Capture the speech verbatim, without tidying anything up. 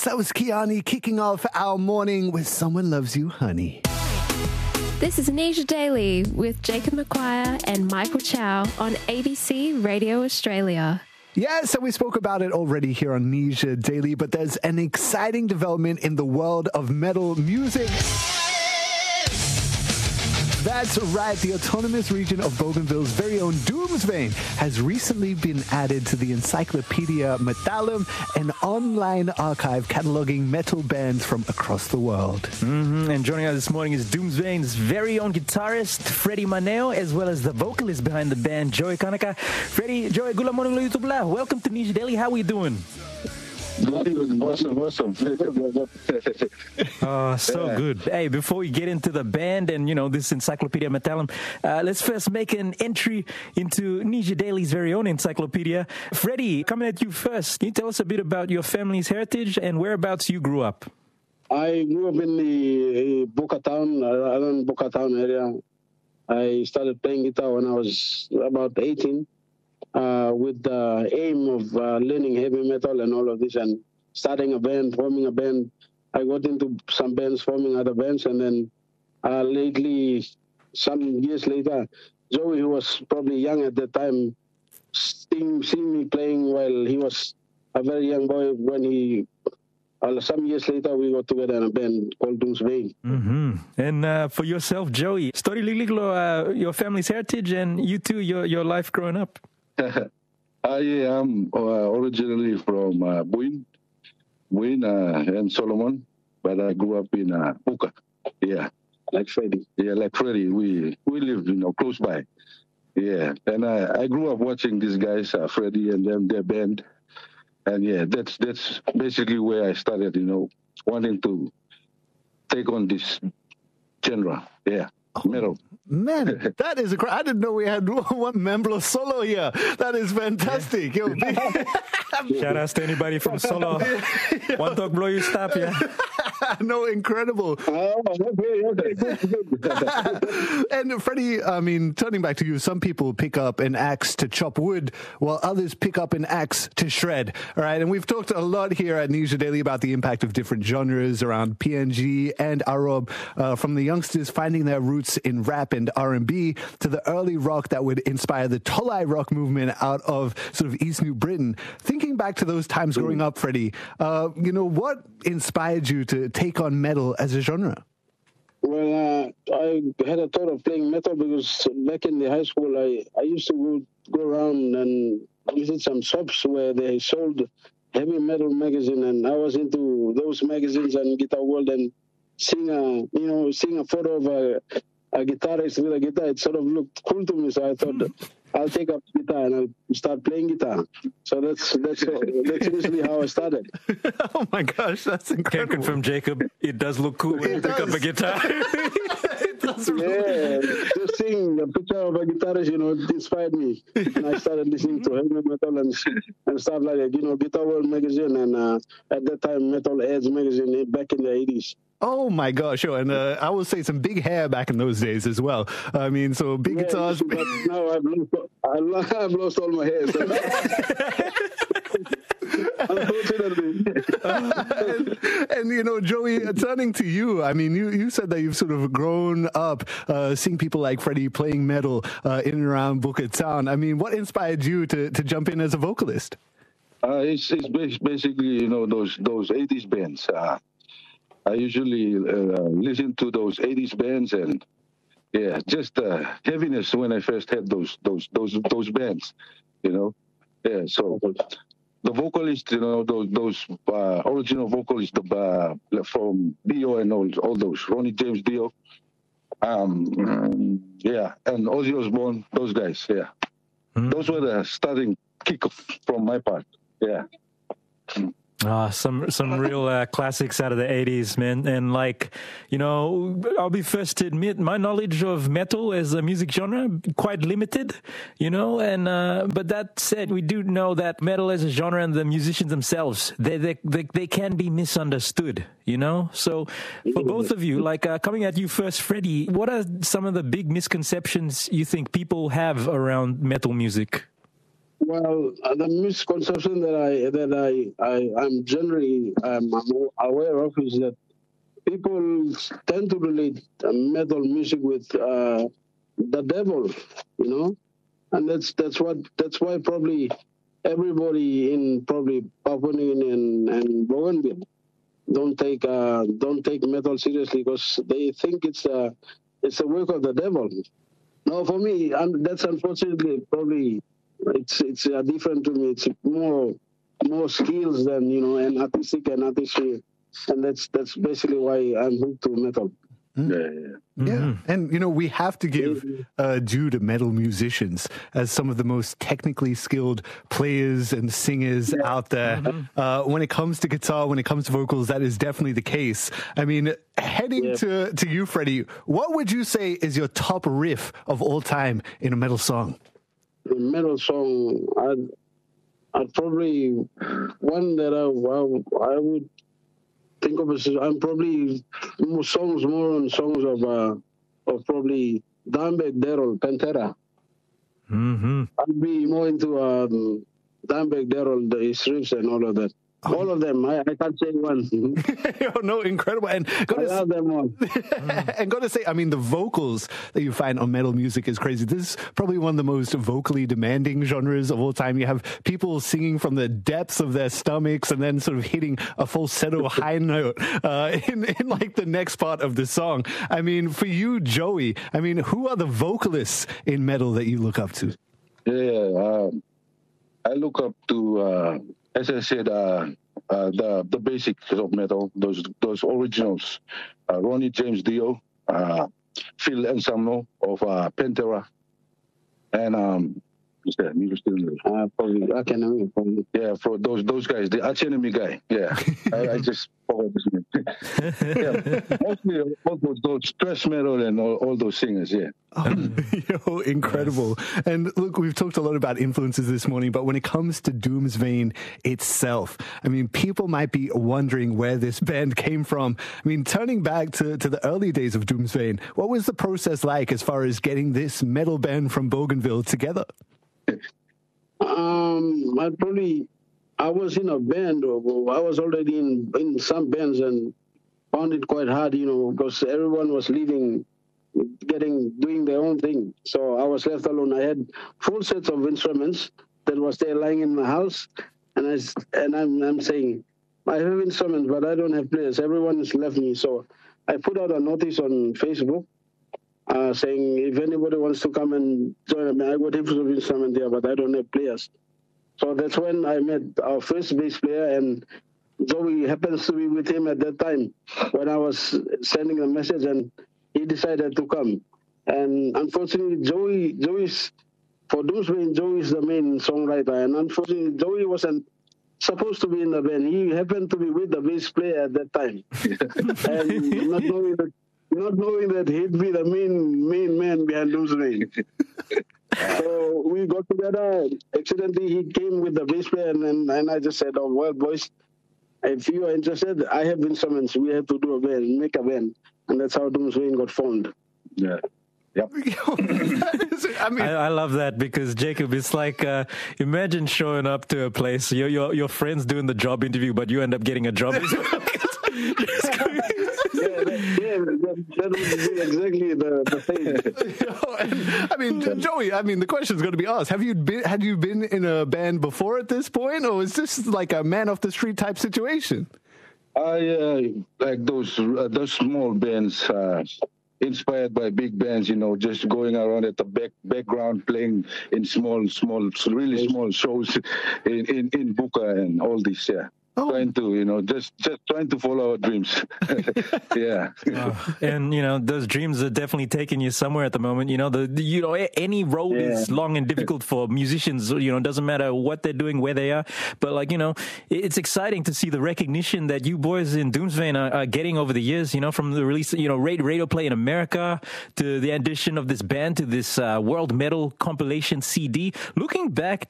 That was Kiani kicking off our morning with Someone Loves You, Honey. This is Nisha Daily with Jacob McQuire and Michael Chow on A B C Radio Australia. Yeah, so we spoke about it already here on Nisha Daily, but there's an exciting development in the world of metal music. That's right. The autonomous region of Bougainville's very own Doomsvane has recently been added to the Encyclopedia Metallum, an online archive cataloging metal bands from across the world. Mm-hmm. And joining us this morning is Doomsvane's very own guitarist, Freddie Maneo, as well as the vocalist behind the band, Joey Kanaka. Freddie, Joey, good morning, YouTube lah. Welcome to Nisha Daily. How are we doing? Awesome, awesome. Oh, so yeah. good. Hey, before we get into the band and, you know, this Encyclopedia Metallum, uh, let's first make an entry into Nisha Daily's very own encyclopedia. Freddie, coming at you first, can you tell us a bit about your family's heritage and whereabouts you grew up? I grew up in the Boca Town, around Boca Town area. I started playing guitar when I was about eighteen. Uh, with the aim of uh, learning heavy metal and all of this and starting a band, forming a band. I got into some bands, forming other bands, and then uh, lately, some years later, Joey, who was probably young at that time, seeing, seeing me playing while he was a very young boy, when he, uh, some years later, we got together in a band called Doomsvane. Mm-hmm. And uh, for yourself, Joey, story liglo, uh, your family's heritage and you too, your, your life growing up. I am uh, originally from uh, Buin, Buin uh, and Solomon, but I grew up in uh, Buka. Yeah, like Freddie. Yeah, like Freddie. We we live, you know, close by. Yeah, and I, I grew up watching these guys, uh, Freddie and them, their band, and yeah, that's that's basically where I started, you know, wanting to take on this genre. Yeah. Oh, metal. Man, that is a cra- I didn't know we had one Memblo solo here. That is fantastic. Yo, big- Shout out to anybody from Solo. One talk blow you stop, yeah. No, incredible. Oh, okay, okay. And Freddie, I mean, turning back to you, some people pick up an axe to chop wood, while others pick up an axe to shred. All right, and we've talked a lot here at Nisha Daily about the impact of different genres around P N G and Arob, uh, from the youngsters finding their roots in rap and R and B to the early rock that would inspire the Tolai rock movement out of sort of East New Britain. Thinking back to those times growing up, Freddie, uh, you know, what inspired you to take on metal as a genre? Well, uh, I had a thought of playing metal because back in the high school, I, I used to go, go around and visit some shops where they sold heavy metal magazine, and I was into those magazines and Guitar World, and seeing a, you know, seeing a photo of a, a guitarist with a guitar, it sort of looked cool to me, so I thought, I'll take up guitar and I'll start playing guitar. So that's that's that's initially how I started. Oh my gosh, that's incredible. Can confirm, Jacob, it does look cool when you pick up a guitar. It does really. Yeah, just seeing the picture of a guitarist, you know, it inspired me. And I started listening to heavy metal and, and stuff like that, you know, Guitar World magazine, and uh, at that time, Metal Edge magazine back in the eighties. Oh my gosh, oh, and uh, I will say some big hair back in those days as well. I mean, so big Yeah, guitars. but now I've lost, I've lost all my hair. So. Unfortunately. and, and, you know, Joey, uh, turning to you, I mean, you, you said that you've sort of grown up uh, seeing people like Freddie playing metal uh, in and around Boca Town. I mean, what inspired you to, to jump in as a vocalist? Uh, it's it's bas- basically, you know, those those eighties bands. Uh, I usually uh, listen to those eighties bands, and yeah, just uh, heaviness when I first had those those those those bands, you know. Yeah, so the vocalist, you know, those those uh, original vocalists, the uh, from Dio and all all those Ronnie James Dio, um, yeah, and Ozzy Osbourne, those guys, yeah, mm-hmm. Those were the starting kick from my part, yeah. Ah, some some real uh, classics out of the eighties, man. And like, you know, I'll be first to admit my knowledge of metal as a music genre quite limited, you know. And uh, but that said, we do know that metal as a genre and the musicians themselves, they they they, they can be misunderstood, you know. So for both of you, like uh, coming at you first, Freddie, what are some of the big misconceptions you think people have around metal music? Well, uh, the misconception that I that I, I I'm generally um, I'm aware of is that people tend to relate uh, metal music with uh, the devil, you know, and that's that's what that's why probably everybody in probably Papua New Guinea and, and Bougainville don't take uh, don't take metal seriously because they think it's a it's a work of the devil. No, for me, and that's unfortunately probably it's it's uh, different to me. It's more more skills than you know, and artistic and artistry, and that's that's basically why I'm hooked to metal. Mm. Yeah, yeah. Yeah, Mm-hmm. and you know we have to give uh, due to metal musicians as some of the most technically skilled players and singers Yeah. out there. Mm-hmm. Uh, when it comes to guitar, when it comes to vocals, that is definitely the case. I mean, heading Yeah. to to you, Freddie, what would you say is your top riff of all time in a metal song? The metal song, I'd I'd probably one that I I, I would think of as I'm probably more songs more on songs of uh, of probably Dimebag Darrell, Pantera. Mm-hmm. I'd be more into um, Dimebag Darrell, the his riffs and all of that. All of them. I, I can't say one. Oh, no, incredible. And I gotta, love them all. and gotta say, I mean, the vocals that you find on metal music is crazy. This is probably one of the most vocally demanding genres of all time. You have people singing from the depths of their stomachs and then sort of hitting a falsetto high note uh, in, in like the next part of the song. I mean, for you, Joey, I mean, who are the vocalists in metal that you look up to? Yeah, um, I look up to, uh, as I said, uh, uh, the the basics of metal, those those originals, uh, Ronnie James Dio, uh, Phil Anselmo of uh, Pantera, and um, who's that? You still there? Uh, probably, I can know. Probably. Yeah, for those those guys, the Arch Enemy guy. Yeah, I, I just forgot his name. Yeah, mostly all those, those thrash metal and all, all those singers. Yeah. Oh, yo, incredible. And look, we've talked a lot about influences this morning, but when it comes to Doomsvane itself, I mean, people might be wondering where this band came from. I mean, turning back to, to the early days of Doomsvane, what was the process like as far as getting this metal band from Bougainville together? Um, I probably, I was in a band, or I was already in, in some bands and found it quite hard, you know, because everyone was leaving, getting, doing their own thing. So I was left alone. I had full sets of instruments that was there lying in my house. And I, s- and I'm, I'm saying, I have instruments, but I don't have players. Everyone has left me. So I put out a notice on Facebook uh, saying, if anybody wants to come and join me, I got heaps of instruments there, but I don't have players. So that's when I met our first bass player, and Joey happens to be with him at that time when I was sending a message, and he decided to come. And unfortunately, Joey, Joey's, for Doomsvane, Joey is the main songwriter, and unfortunately, Joey wasn't supposed to be in the band. He happened to be with the bass player at that time. And not knowing that, not knowing that he'd be the main main man behind Doomsvane. So we got together. Accidentally, he came with the bass player, and, and, and I just said, oh, well, boys, if you are interested, I have instruments. We have to do a band, make a band. And that's how Doomsvane got formed. Yeah. Yep. I mean, I, I love that because Jacob, it's like uh, imagine showing up to a place, your your your friends doing the job interview, but you end up getting a job. yeah, that, yeah that, that would be exactly the, the thing. I mean, Joey, I mean, the question's going to be asked. Have you been, had you been in a band before at this point, or is this like a man off the street type situation? I uh, like those uh, those small bands, uh, inspired by big bands. You know, just going around at the back background, playing in small, small, really small shows in in, in Buka and all this. Yeah. Oh. Trying to, you know, just just trying to follow our dreams. Yeah. Uh, and you know those dreams are definitely taking you somewhere at the moment. You know the, the you know any road Yeah. is long and difficult for musicians. You know, it doesn't matter what they're doing, where they are. But like you know, it's exciting to see the recognition that you boys in Doomsvane are, are getting over the years. You know, from the release, you know, radio, radio play in America to the addition of this band to this uh, world metal compilation C D. Looking back